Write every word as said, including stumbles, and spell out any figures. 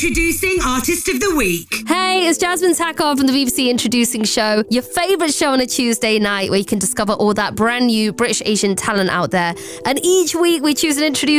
Introducing Artist of the Week. Hey, it's Jasmine Tackar from the B B C Introducing Show, your favourite show on a Tuesday night where you can discover all that brand new British Asian talent out there. And each week we choose an introducer